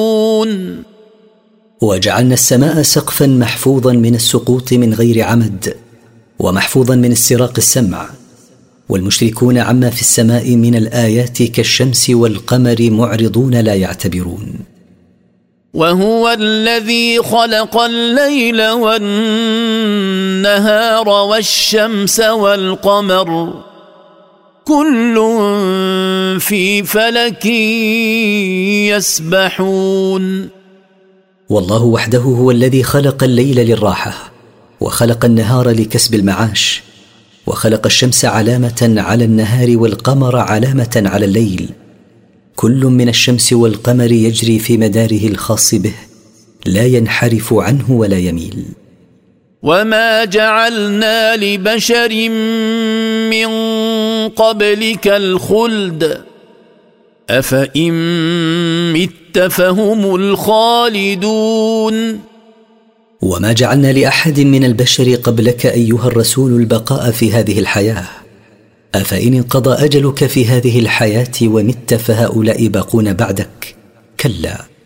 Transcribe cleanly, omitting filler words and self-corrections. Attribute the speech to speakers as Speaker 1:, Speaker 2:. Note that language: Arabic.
Speaker 1: وجعلنا السماء سقفا محفوظا من السقوط من غير عمد، ومحفوظا من استراق السمع، والمشركون عما في السماء من الآيات كالشمس والقمر معرضون لا يعتبرون.
Speaker 2: وهو الذي خلق الليل والنهار والشمس والقمر كل في فلك يسبحون.
Speaker 1: والله وحده هو الذي خلق الليل للراحة، وخلق النهار لكسب المعاش، وخلق الشمس علامة على النهار والقمر علامة على الليل، كل من الشمس والقمر يجري في مداره الخاص به، لا ينحرف عنه ولا يميل.
Speaker 2: وما جعلنا لبشر من قبلك الخلد أفإن مت فهم الخالدون.
Speaker 1: وما جعلنا لأحد من البشر قبلك أيها الرسول البقاء في هذه الحياة، أفإن انقضى أجلك في هذه الحياة ومت فهؤلاء باقون بعدك؟ كلا.